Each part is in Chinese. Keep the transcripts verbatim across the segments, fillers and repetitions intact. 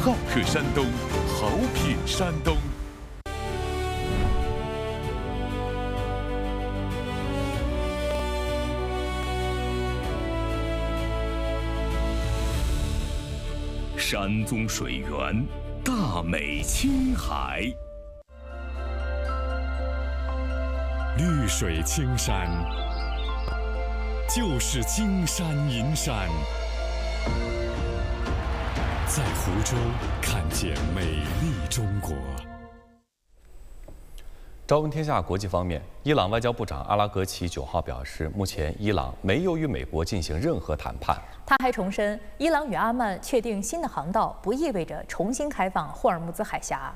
好客山东，好品山东。山宗水源，大美青海。 绿水青山，就是金山银山。在湖州看见美丽中国。 朝闻天下国际方面，伊朗外交部长阿拉格齐九号表示，目前伊朗没有与美国进行任何谈判。 他还重申，伊朗与阿曼确定新的航道，不意味着重新开放霍尔木兹海峡。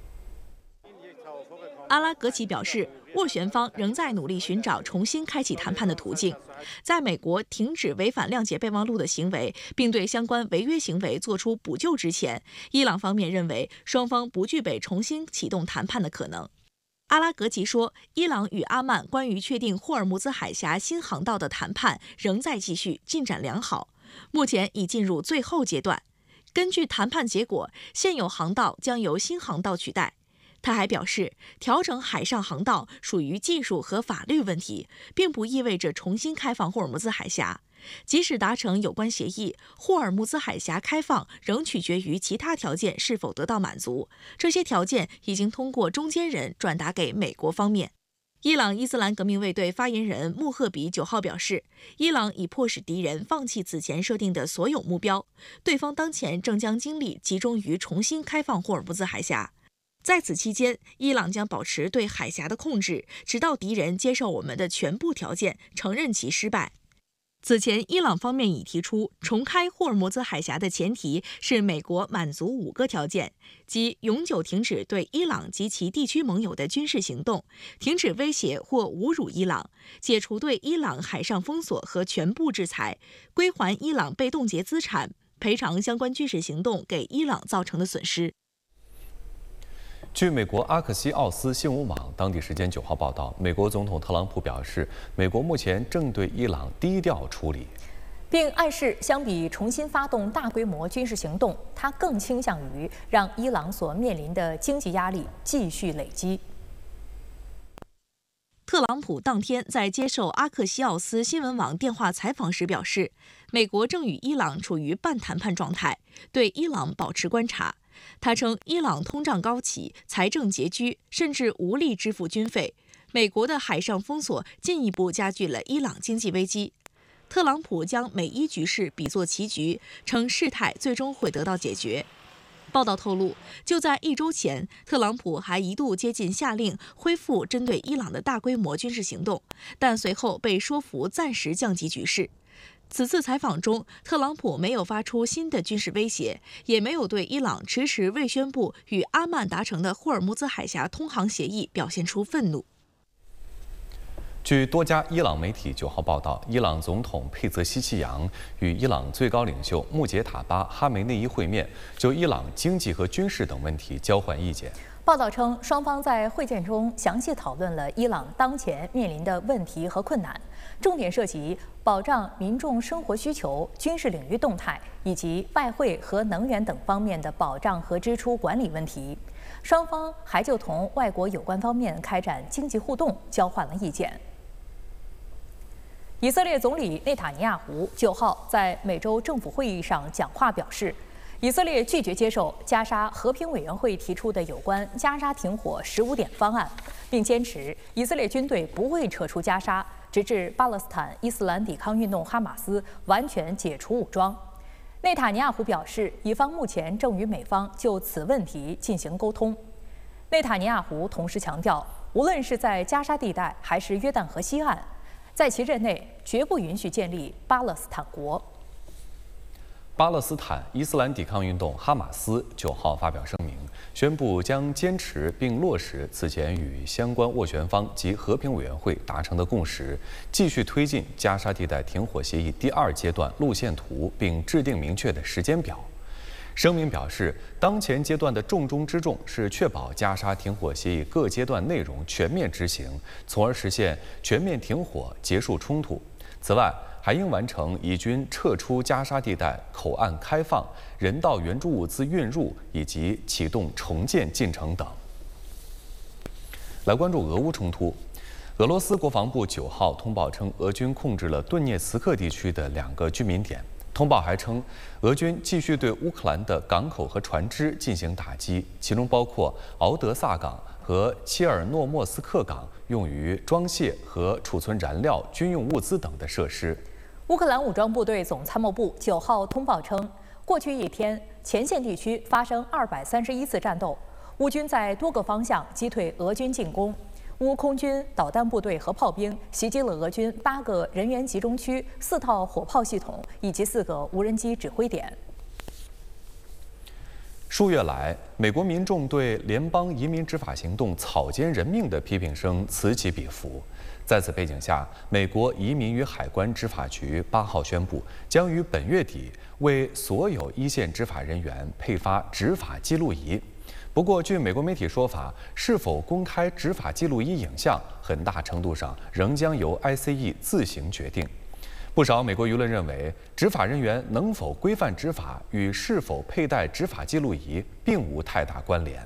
阿拉格齐表示，斡旋方仍在努力寻找重新开启谈判的途径。在美国停止违反谅解备忘录的行为，并对相关违约行为作出补救之前，伊朗方面认为双方不具备重新启动谈判的可能。阿拉格齐说，伊朗与阿曼关于确定霍尔木兹海峡新航道的谈判仍在继续，进展良好，目前已进入最后阶段。根据谈判结果，现有航道将由新航道取代。他还表示，调整海上航道属于技术和法律问题，并不意味着重新开放霍尔木兹海峡。即使达成有关协议，霍尔木兹海峡开放仍取决于其他条件是否得到满足。这些条件已经通过中间人转达给美国方面。伊朗伊斯兰革命卫队发言人穆赫比九号表示，伊朗已迫使敌人放弃此前设定的所有目标，对方当前正将精力集中于重新开放霍尔木兹海峡。在此期间，伊朗将保持对海峡的控制，直到敌人接受我们的全部条件，承认其失败。此前，伊朗方面已提出，重开霍尔木兹海峡的前提是美国满足五个条件，即永久停止对伊朗及其地区盟友的军事行动，停止威胁或侮辱伊朗，解除对伊朗海上封锁和全部制裁，归还伊朗被冻结资产，赔偿相关军事行动给伊朗造成的损失。 据美国阿克西奥斯新闻网当地时间九号报道，美国总统特朗普表示，美国目前正对伊朗低调处理， 并暗示相比重新发动大规模军事行动，他更倾向于让伊朗所面临的经济压力继续累积。 特朗普当天在接受阿克西奥斯新闻网电话采访时表示，美国正与伊朗处于半谈判状态，对伊朗保持观察。他称，伊朗通胀高企，财政拮据，甚至无力支付军费。美国的海上封锁进一步加剧了伊朗经济危机。特朗普将美伊局势比作棋局，称事态最终会得到解决。报道透露，就在一周前，特朗普还一度接近下令恢复针对伊朗的大规模军事行动，但随后被说服暂时降级局势。此次采访中，特朗普没有发出新的军事威胁，也没有对伊朗迟迟未宣布与阿曼达成的霍尔木兹海峡通航协议表现出愤怒。 据多家伊朗媒体九号报道，伊朗总统佩泽西奇扬与伊朗最高领袖穆杰塔巴·哈梅内伊会面，就伊朗经济和军事等问题交换意见。 报道称，双方在会见中详细讨论了伊朗当前面临的问题和困难，重点涉及保障民众生活需求、军事领域动态以及外汇和能源等方面的保障和支出管理问题。双方还就同外国有关方面开展经济互动交换了意见。以色列总理内塔尼亚胡九号在美洲政府会议上讲话表示，以色列拒绝接受加沙和平委员会提出的有关加沙停火十五点方案，并坚持以色列军队不会撤出加沙，直至巴勒斯坦伊斯兰抵抗运动哈马斯完全解除武装。内塔尼亚胡表示，以方目前正与美方就此问题进行沟通。内塔尼亚胡同时强调，无论是在加沙地带还是约旦河西岸，在其任内绝不允许建立巴勒斯坦国。 巴勒斯坦伊斯兰抵抗运动哈马斯九号发表声明，宣布将坚持并落实此前与相关斡旋方及和平委员会达成的共识，继续推进加沙地带停火协议第二阶段路线图，并制定明确的时间表。声明表示，当前阶段的重中之重是确保加沙停火协议各阶段内容全面执行，从而实现全面停火、结束冲突。此外， 还应完成以军撤出加沙地带口岸开放、人道援助物资运入以及启动重建进程等。来关注俄乌冲突。俄罗斯国防部九号通报称，俄军控制了顿涅茨克地区的两个居民点。通报还称，俄军继续对乌克兰的港口和船只进行打击，其中包括敖德萨港和切尔诺莫斯克港用于装卸和储存燃料、军用物资等的设施。 乌克兰武装部队总参谋部九号通报称，过去一天前线地区发生二百三十一次战斗，乌军在多个方向击退俄军进攻。乌空军导弹部队和炮兵袭击了俄军八个人员集中区、四套火炮系统以及四个无人机指挥点。 数月来，美国民众对联邦移民执法行动草菅人命的批评声此起彼伏。在此背景下，美国移民与海关执法局八号宣布，将于本月底为所有一线执法人员配发执法记录仪。不过，据美国媒体说法，是否公开执法记录仪影像，很大程度上仍将由 I C E 自行决定。不少美国舆论认为，执法人员能否规范执法与是否佩戴执法记录仪并无太大关联。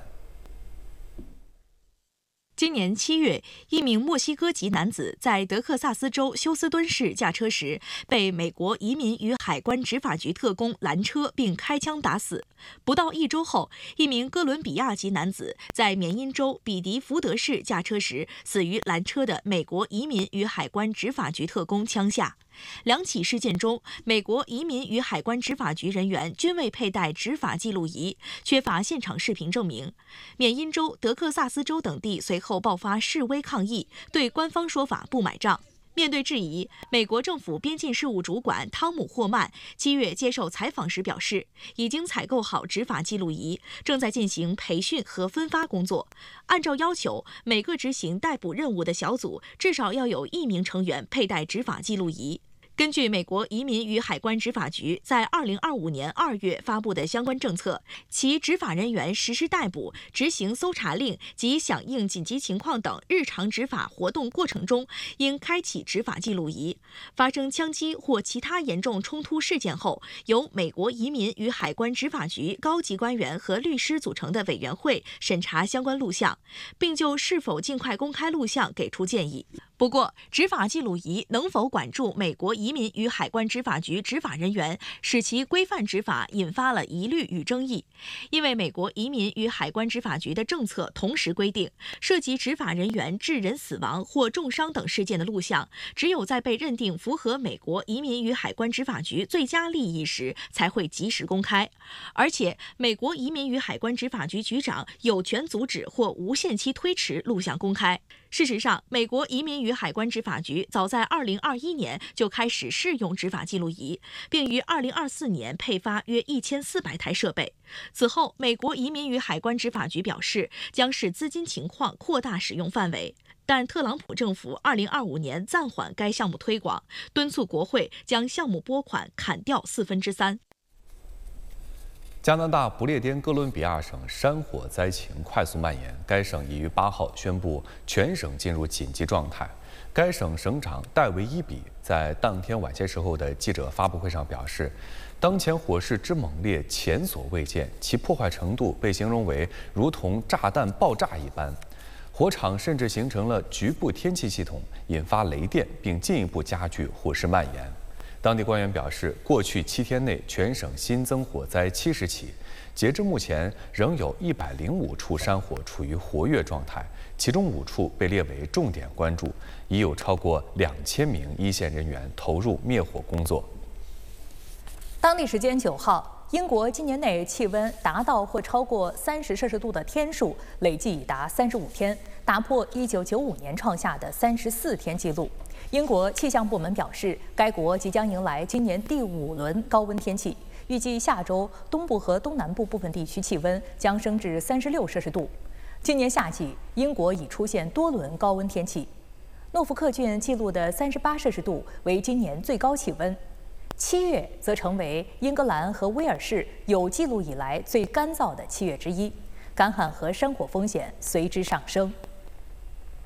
今年七月，一名墨西哥籍男子在德克萨斯州休斯敦市驾车时，被美国移民与海关执法局特工拦车并开枪打死。不到一周后，一名哥伦比亚籍男子在缅因州比迪福德市驾车时，死于拦车的美国移民与海关执法局特工枪下。两起事件中，美国移民与海关执法局人员均未佩戴执法记录仪，缺乏现场视频证明。缅因州、德克萨斯州等地随后爆发示威抗议，对官方说法不买账。面对质疑，美国政府边境事务主管汤姆·霍曼七月接受采访时表示，已经采购好执法记录仪，正在进行培训和分发工作。按照要求，每个执行逮捕任务的小组至少要有一名成员佩戴执法记录仪。根据美国移民与海关执法局在二零二五年二月发布的相关政策，其执法人员实施逮捕、执行搜查令及响应紧急情况等日常执法活动过程中，应开启执法记录仪。发生枪击或其他严重冲突事件后，由美国移民与海关执法局高级官员和律师组成的委员会审查相关录像，并就是否尽快公开录像给出建议。不过，执法记录仪能否管住美国移民与海关执法局执法人员，使其规范执法，引发了疑虑与争议。因为美国移民与海关执法局的政策同时规定，涉及执法人员致人死亡或重伤等事件的录像，只有在被认定符合美国移民与海关执法局最佳利益时，才会及时公开。而且，美国移民与海关执法局局长有权阻止或无限期推迟录像公开。事实上，美国移民与海关执法局早在二零二一年就开始试用执法记录仪，并于二零二四年配发约一千四百台设备。此后，美国移民与海关执法局表示，将视资金情况扩大使用范围。但特朗普政府二零二五年暂缓该项目推广，敦促国会将项目拨款砍掉四分之三。 加拿大不列颠哥伦比亚省山火灾情快速蔓延，该省已于八号宣布全省进入紧急状态。该省省长戴维伊比在当天晚些时候的记者发布会上表示，当前火势之猛烈前所未见，其破坏程度被形容为如同炸弹爆炸一般。火场甚至形成了局部天气系统，引发雷电，并进一步加剧火势蔓延。当地官员表示，过去七天内全省新增火灾七十起，截至目前仍有一百零五处山火处于活跃状态，其中五处被列为重点关注，已有超过两千名一线人员投入灭火工作。 当地时间九号，英国今年内气温达到或超过三十摄氏度的天数累计已达三十五天，打破一九九五年创下的三十四天纪录。英国气象部门表示，该国即将迎来今年第五轮高温天气，预计下周东部和东南部部分地区气温将升至三十六摄氏度。今年夏季，英国已出现多轮高温天气。诺福克郡记录的三十八摄氏度为今年最高气温，七月则成为英格兰和威尔士有记录以来最干燥的七月之一，干旱和山火风险随之上升。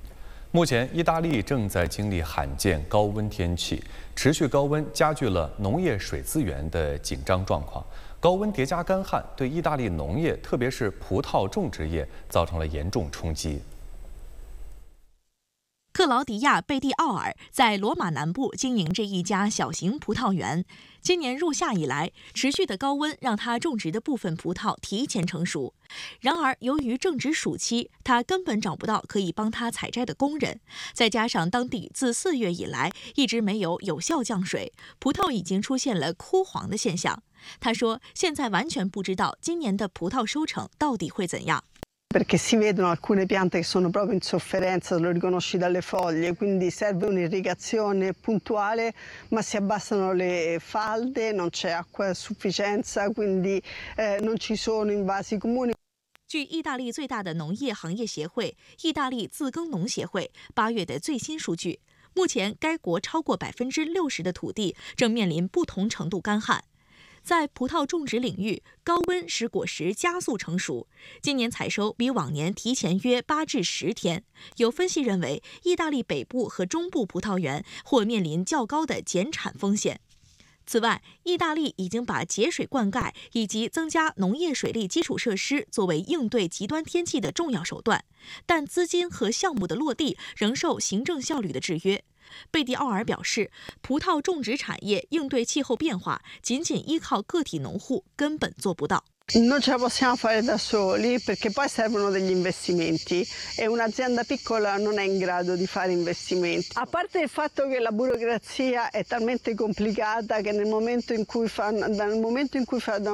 目前，意大利正在经历罕见高温天气，持续高温加剧了农业水资源的紧张状况。高温叠加干旱，对意大利农业，特别是葡萄种植业造成了严重冲击。 克劳迪亚·贝蒂奥尔在罗马南部经营着一家小型葡萄园。今年入夏以来，持续的高温让他种植的部分葡萄提前成熟。然而，由于正值暑期，他根本找不到可以帮他采摘的工人。再加上当地自四月以来一直没有有效降水，葡萄已经出现了枯黄的现象。他说：“现在完全不知道今年的葡萄收成到底会怎样。” Perché si vedono alcune piante che sono proprio in sofferenza, lo riconosci dalle foglie, quindi serve un'irrigazione puntuale, ma si abbassano le falde, non c'è acqua a sufficienza, quindi eh, non ci sono invasi comuni. 据意大利最大的农业行业协会——意大利自耕农协会八月的最新数据，目前该国超过百分之六十的土地正面临不同程度干旱。在葡萄种植领域，高温使果实加速成熟。今年采收比往年提前约八至十天。有分析认为，意大利北部和中部葡萄园或面临较高的减产风险。此外，意大利已经把节水灌溉以及增加农业水利基础设施作为应对极端天气的重要手段，但资金和项目的落地仍受行政效率的制约。贝蒂奥尔表示，葡萄种植产业应对气候变化，仅仅依靠个体农户根本做不到。 Non ce la possiamo fare da soli perché poi servono degli investimenti e un'azienda piccola non è in grado di fare investimenti. A parte il fatto che la burocrazia è talmente complicata che nel momento in cui fanno, dal momento in cui fanno